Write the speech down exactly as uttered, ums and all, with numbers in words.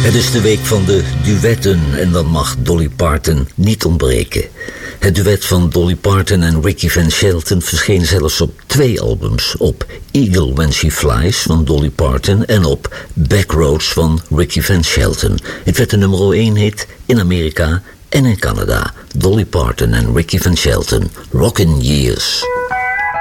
Het is de week van de duetten en dan mag Dolly Parton niet ontbreken. Het duet van Dolly Parton en Ricky Van Shelton verscheen zelfs op twee albums. Op Eagle When She Flies van Dolly Parton en op Backroads van Ricky Van Shelton. Het werd de nummer één hit in Amerika en in Canada. Dolly Parton en Ricky Van Shelton, Rockin' Years.